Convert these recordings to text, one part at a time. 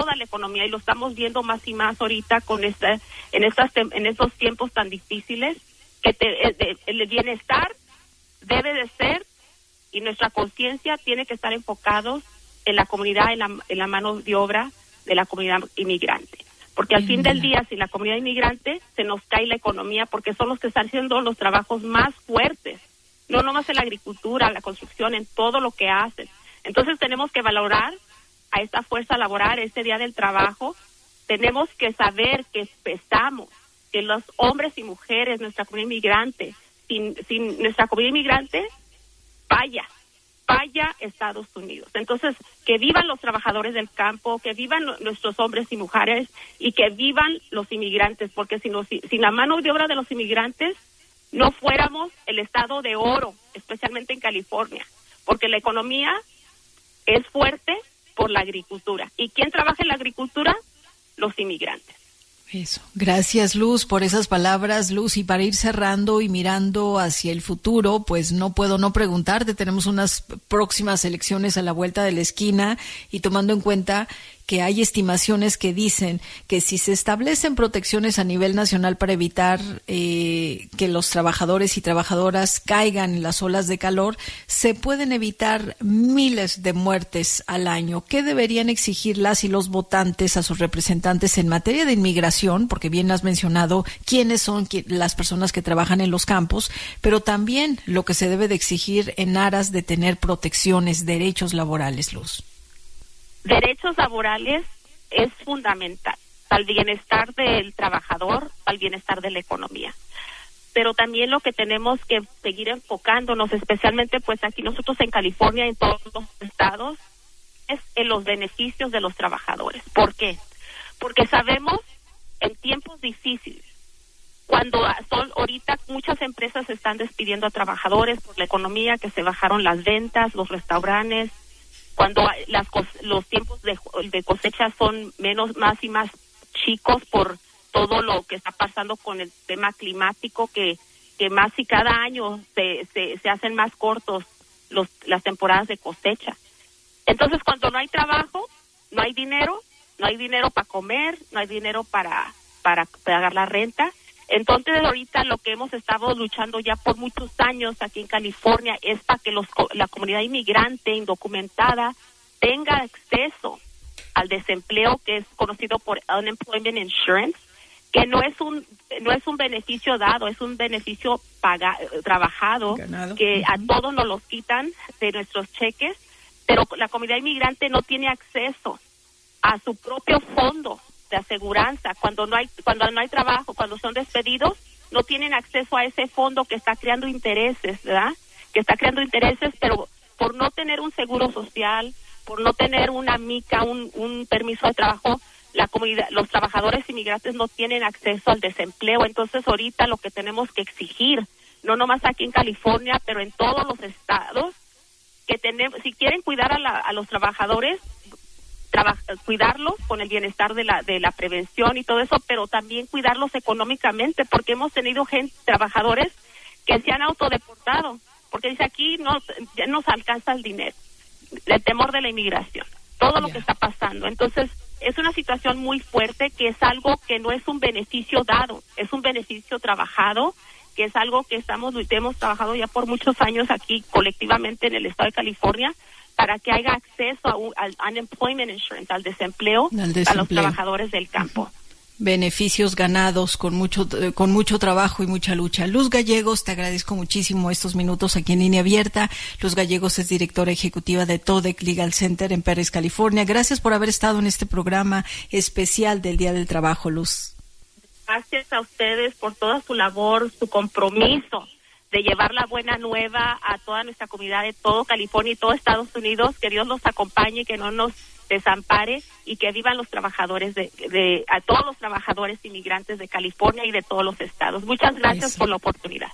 toda la economía, y lo estamos viendo más y más ahorita con en estos tiempos tan difíciles, que el bienestar debe de ser, y nuestra conciencia tiene que estar enfocados en la comunidad, en la mano de obra de la comunidad inmigrante. Porque al fin del día, sin la comunidad inmigrante, se nos cae la economía, porque son los que están haciendo los trabajos más fuertes, no nomás en la agricultura, la construcción, en todo lo que hacen. Entonces tenemos que valorar a esta fuerza laboral, este día del trabajo. Tenemos que saber que que los hombres y mujeres, nuestra comunidad inmigrante, sin nuestra comunidad inmigrante, falla Estados Unidos. Entonces, que vivan los trabajadores del campo, que vivan nuestros hombres y mujeres, y que vivan los inmigrantes, porque sin la mano de obra de los inmigrantes no fuéramos el estado de oro, especialmente en California, porque la economía es fuerte por la agricultura. ¿Y quién trabaja en la agricultura? Los inmigrantes. Eso. Gracias, Luz, por esas palabras, Luz. Y para ir cerrando y mirando hacia el futuro, pues no puedo no preguntarte. Tenemos unas próximas elecciones a la vuelta de la esquina, y tomando en cuenta que hay estimaciones que dicen que si se establecen protecciones a nivel nacional para evitar que los trabajadores y trabajadoras caigan en las olas de calor, se pueden evitar miles de muertes al año. ¿Qué deberían exigir las y los votantes a sus representantes en materia de inmigración? Porque bien has mencionado quiénes son las personas que trabajan en los campos, pero también lo que se debe de exigir en aras de tener protecciones, derechos laborales, Luz. Derechos laborales es fundamental para el bienestar del trabajador, para el bienestar de la economía. Pero también lo que tenemos que seguir enfocándonos, especialmente pues aquí nosotros en California, en todos los estados, es en los beneficios de los trabajadores. ¿Por qué? Porque sabemos en tiempos difíciles, cuando ahorita muchas empresas están despidiendo a trabajadores por la economía, que se bajaron las ventas, los restaurantes, cuando los tiempos de cosecha son más y más chicos por todo lo que está pasando con el tema climático, que más y cada año se hacen más cortos las temporadas de cosecha. Entonces, cuando no hay trabajo, no hay dinero para comer, no hay dinero para pagar la renta. Entonces, ahorita lo que hemos estado luchando ya por muchos años aquí en California es para que la comunidad inmigrante indocumentada tenga acceso al desempleo, que es conocido por Unemployment Insurance, que no es un beneficio dado, es un beneficio trabajado, ganado, que a todos nos los quitan de nuestros cheques, pero la comunidad inmigrante no tiene acceso a su propio fondo de aseguranza. Cuando no hay trabajo, cuando son despedidos, no tienen acceso a ese fondo que está creando intereses, ¿verdad? Que está creando intereses, pero por no tener un seguro social, por no tener una mica, un permiso de trabajo, la comunidad, los trabajadores inmigrantes no tienen acceso al desempleo. Entonces, ahorita lo que tenemos que exigir, no nomás aquí en California, pero en todos los estados, que si quieren cuidar a los trabajadores, cuidarlos con el bienestar de la prevención y todo eso, pero también cuidarlos económicamente, porque hemos tenido trabajadores que se han autodeportado, porque dice aquí ya nos alcanza el dinero, el temor de la inmigración, todo lo que está pasando. Entonces, es una situación muy fuerte, que es algo que no es un beneficio dado, es un beneficio trabajado, que es algo que hemos trabajado ya por muchos años aquí colectivamente en el estado de California, para que haya acceso al Unemployment Insurance, al desempleo a los trabajadores del campo. Beneficios ganados con mucho trabajo y mucha lucha. Luz Gallegos, te agradezco muchísimo estos minutos aquí en Línea Abierta. Luz Gallegos es directora ejecutiva de TODEC Legal Center en Perris, California. Gracias por haber estado en este programa especial del Día del Trabajo, Luz. Gracias a ustedes por toda su labor, su compromiso de llevar la buena nueva a toda nuestra comunidad de todo California y todo Estados Unidos. Que Dios nos acompañe, que no nos desampare, y que vivan los trabajadores a todos los trabajadores inmigrantes de California y de todos los estados. Muchas gracias por la oportunidad.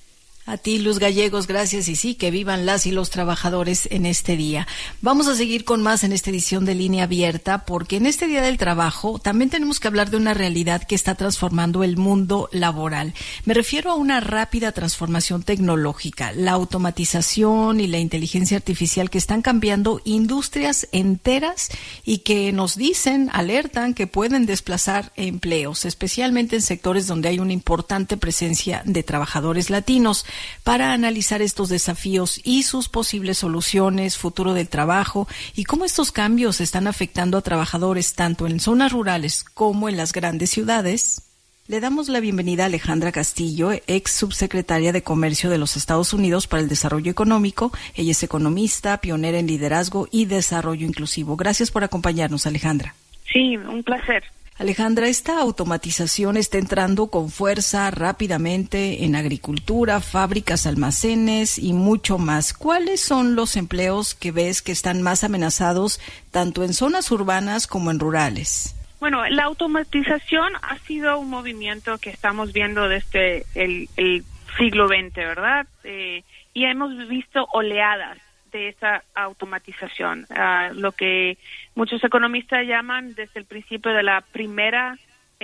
A ti, Luz Gallegos, gracias, y sí, que vivan las y los trabajadores en este día. Vamos a seguir con más en esta edición de Línea Abierta, porque en este Día del Trabajo también tenemos que hablar de una realidad que está transformando el mundo laboral. Me refiero a una rápida transformación tecnológica, la automatización y la inteligencia artificial que están cambiando industrias enteras y que nos dicen, alertan, que pueden desplazar empleos, especialmente en sectores donde hay una importante presencia de trabajadores latinos. Para analizar estos desafíos y sus posibles soluciones, futuro del trabajo y cómo estos cambios están afectando a trabajadores tanto en zonas rurales como en las grandes ciudades, le damos la bienvenida a Alejandra Castillo, ex subsecretaria de Comercio de los Estados Unidos para el Desarrollo Económico. Ella es economista, pionera en liderazgo y desarrollo inclusivo. Gracias por acompañarnos, Alejandra. Sí, un placer. Alejandra, esta automatización está entrando con fuerza rápidamente en agricultura, fábricas, almacenes y mucho más. ¿Cuáles son los empleos que ves que están más amenazados tanto en zonas urbanas como en rurales? Bueno, la automatización ha sido un movimiento que estamos viendo desde el siglo XX, ¿verdad? Y hemos visto oleadas de esa automatización, lo que muchos economistas llaman desde el principio de la primera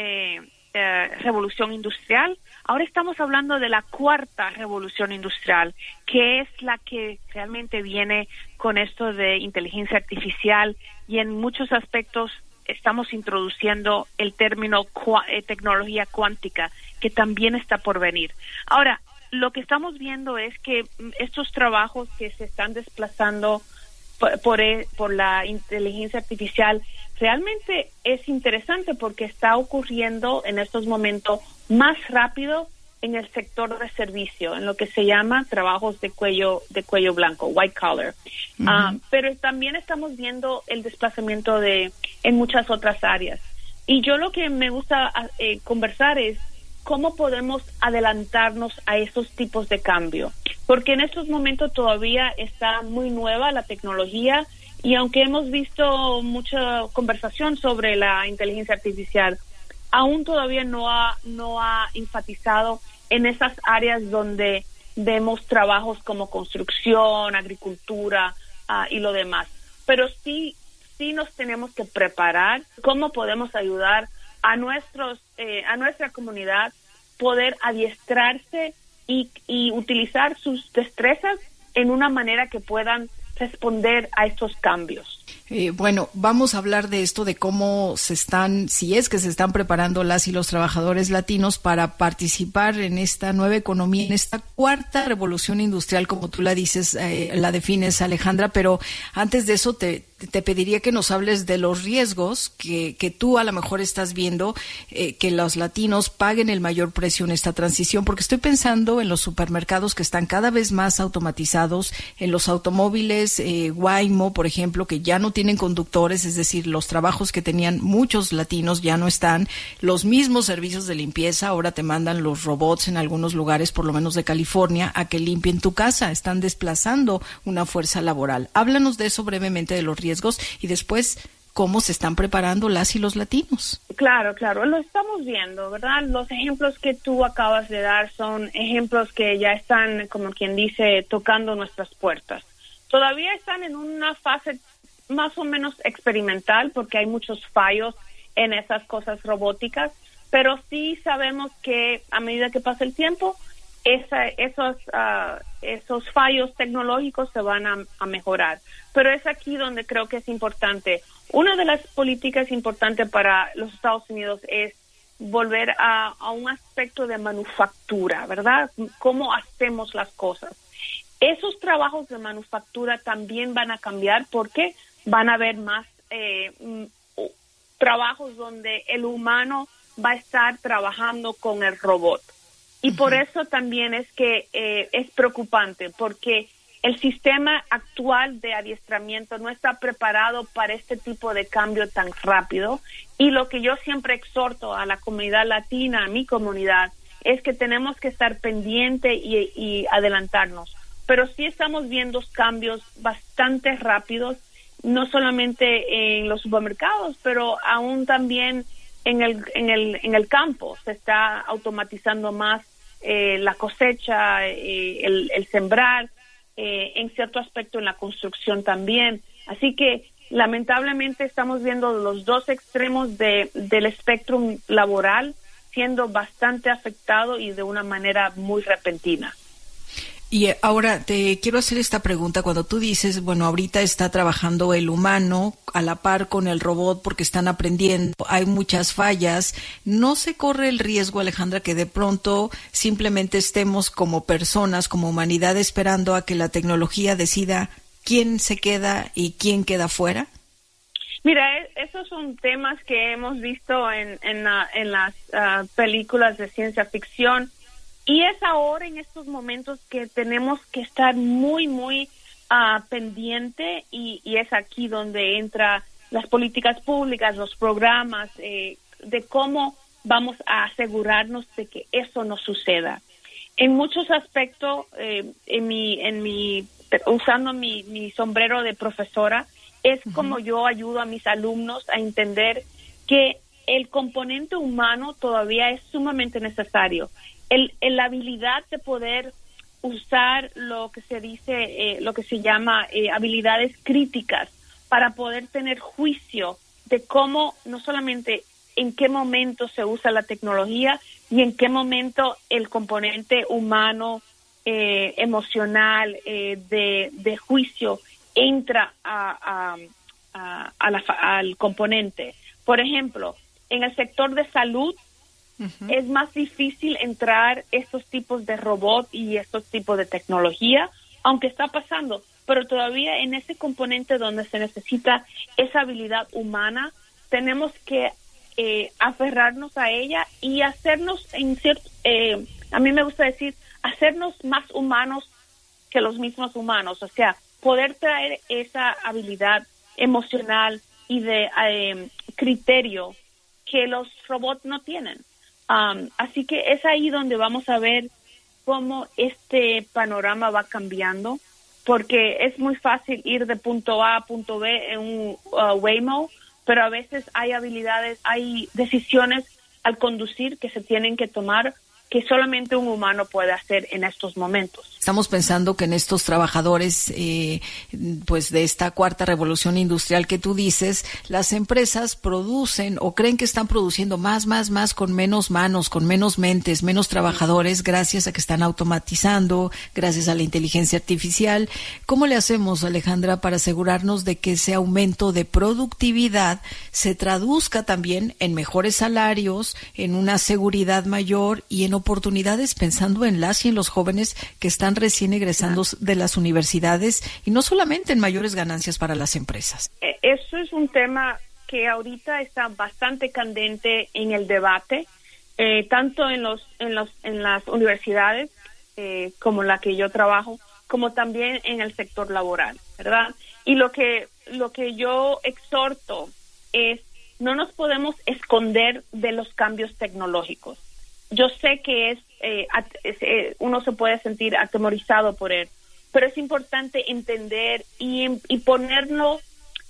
revolución industrial. Ahora estamos hablando de la cuarta revolución industrial, que es la que realmente viene con esto de inteligencia artificial, y en muchos aspectos estamos introduciendo el término tecnología cuántica, que también está por venir. Ahora, lo que estamos viendo es que estos trabajos que se están desplazando por la inteligencia artificial realmente es interesante porque está ocurriendo en estos momentos más rápido en el sector de servicio, en lo que se llama trabajos de cuello blanco, white collar. Uh-huh. Pero también estamos viendo el desplazamiento en muchas otras áreas. Y yo lo que me gusta conversar es cómo podemos adelantarnos a esos tipos de cambio, porque en estos momentos todavía está muy nueva la tecnología, y aunque hemos visto mucha conversación sobre la inteligencia artificial, aún todavía no ha enfatizado en esas áreas donde vemos trabajos como construcción, agricultura y lo demás. Pero sí nos tenemos que preparar cómo podemos ayudar a nuestra comunidad poder adiestrarse y utilizar sus destrezas en una manera que puedan responder a estos cambios. Bueno, vamos a hablar de esto, de cómo si es que se están preparando las y los trabajadores latinos para participar en esta nueva economía, en esta cuarta revolución industrial, como tú la dices, la defines, Alejandra, pero antes de eso te pediría que nos hables de los riesgos que tú a lo mejor estás viendo, que los latinos paguen el mayor precio en esta transición, porque estoy pensando en los supermercados que están cada vez más automatizados, en los automóviles, Waymo, por ejemplo, que ya no tienen conductores, es decir, los trabajos que tenían muchos latinos ya no están, los mismos servicios de limpieza, ahora te mandan los robots en algunos lugares, por lo menos de California, a que limpien tu casa, están desplazando una fuerza laboral. Háblanos de eso brevemente, de los riesgos, y después cómo se están preparando las y los latinos. Claro, lo estamos viendo, ¿verdad? Los ejemplos que tú acabas de dar son ejemplos que ya están, como quien dice, tocando nuestras puertas. Todavía están en una fase más o menos experimental porque hay muchos fallos en esas cosas robóticas, pero sí sabemos que a medida que pasa el tiempo, esos fallos tecnológicos se van a mejorar. Pero es aquí donde creo que es importante. Una de las políticas importantes para los Estados Unidos es volver a un aspecto de manufactura, ¿verdad? ¿Cómo hacemos las cosas? Esos trabajos de manufactura también van a cambiar porque van a haber más trabajos donde el humano va a estar trabajando con el robot. Y por eso también es que es preocupante, porque el sistema actual de adiestramiento no está preparado para este tipo de cambio tan rápido. Y lo que yo siempre exhorto a la comunidad latina, a mi comunidad, es que tenemos que estar pendiente y adelantarnos. Pero sí estamos viendo cambios bastante rápidos, no solamente en los supermercados, pero aún también en el campo. Se está automatizando más la cosecha, el sembrar, en cierto aspecto en la construcción también. Así que lamentablemente estamos viendo los dos extremos del espectro laboral siendo bastante afectado y de una manera muy repentina. Y ahora te quiero hacer esta pregunta. Cuando tú dices, bueno, ahorita está trabajando el humano a la par con el robot porque están aprendiendo, hay muchas fallas, ¿no se corre el riesgo, Alejandra, que de pronto simplemente estemos como personas, como humanidad, esperando a que la tecnología decida quién se queda y quién queda fuera? Mira, esos son temas que hemos visto en las películas de ciencia ficción. Y es ahora, en estos momentos, que tenemos que estar muy pendiente y es aquí donde entra las políticas públicas, los programas, de cómo vamos a asegurarnos de que eso no suceda. En muchos aspectos, usando mi sombrero de profesora, es como yo ayudo a mis alumnos a entender que el componente humano todavía es sumamente necesario. La habilidad de poder usar lo que se dice, lo que se llama habilidades críticas para poder tener juicio de cómo, no solamente en qué momento se usa la tecnología y en qué momento el componente humano, emocional, de juicio entra al componente. Por ejemplo, en el sector de salud, es más difícil entrar estos tipos de robot y estos tipos de tecnología, aunque está pasando, pero todavía en ese componente donde se necesita esa habilidad humana, tenemos que aferrarnos a ella y hacernos, a mí me gusta decir, hacernos más humanos que los mismos humanos, o sea, poder traer esa habilidad emocional y de criterio que los robots no tienen. Así que es ahí donde vamos a ver cómo este panorama va cambiando, porque es muy fácil ir de punto A a punto B en un Waymo, pero a veces hay habilidades, hay decisiones al conducir que se tienen que tomar que solamente un humano puede hacer en estos momentos. Estamos pensando que en estos trabajadores, pues de esta cuarta revolución industrial que tú dices, las empresas producen o creen que están produciendo más con menos manos, con menos mentes, menos trabajadores, gracias a que están automatizando, gracias a la inteligencia artificial. ¿Cómo le hacemos, Alejandra, para asegurarnos de que ese aumento de productividad se traduzca también en mejores salarios, en una seguridad mayor y en oportunidades, pensando en las y en los jóvenes que están recién egresando de las universidades, y no solamente en mayores ganancias para las empresas? Eso es un tema que ahorita está bastante candente en el debate, tanto en las universidades como la que yo trabajo, como también en el sector laboral, ¿verdad? Y lo que yo exhorto es, no nos podemos esconder de los cambios tecnológicos. Yo sé que uno se puede sentir atemorizado por él, pero es importante entender y ponerlo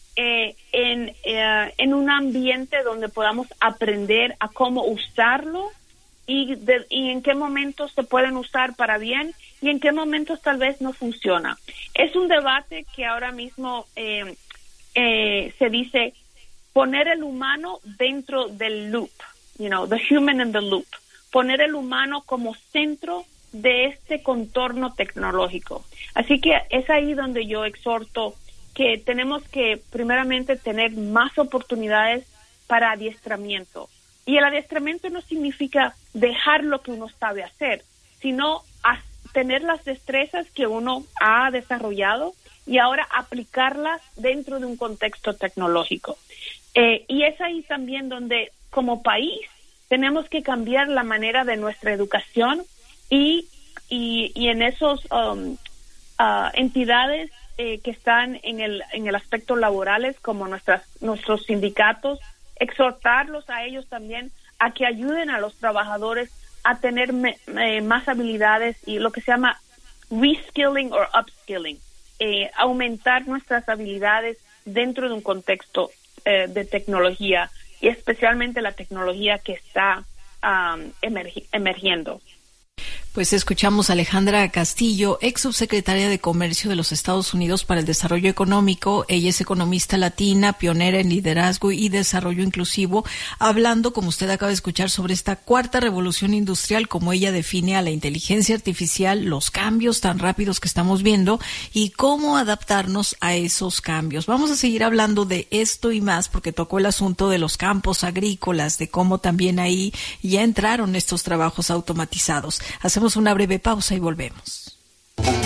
en un ambiente donde podamos aprender a cómo usarlo y en qué momentos se pueden usar para bien y en qué momentos tal vez no funciona. Es un debate que ahora mismo se dice poner el humano dentro del loop, the human in the loop. Poner el humano como centro de este contorno tecnológico. Así que es ahí donde yo exhorto que tenemos que primeramente tener más oportunidades para adiestramiento. Y el adiestramiento no significa dejar lo que uno sabe hacer, sino tener las destrezas que uno ha desarrollado y ahora aplicarlas dentro de un contexto tecnológico. Y es ahí también donde, como país, tenemos que cambiar la manera de nuestra educación y en esos entidades que están en el aspecto laborales, como nuestros sindicatos, exhortarlos a ellos también a que ayuden a los trabajadores a tener más habilidades y lo que se llama reskilling o upskilling, aumentar nuestras habilidades dentro de un contexto de tecnología, y especialmente la tecnología que está emergiendo. Pues escuchamos a Alejandra Castillo, ex subsecretaria de Comercio de los Estados Unidos para el Desarrollo Económico. Ella es economista latina, pionera en liderazgo y desarrollo inclusivo, hablando, como usted acaba de escuchar, sobre esta cuarta revolución industrial, como ella define a la inteligencia artificial, los cambios tan rápidos que estamos viendo y cómo adaptarnos a esos cambios. Vamos a seguir hablando de esto y más, porque tocó el asunto de los campos agrícolas, de cómo también ahí ya entraron estos trabajos automatizados. Hacemos una breve pausa y volvemos.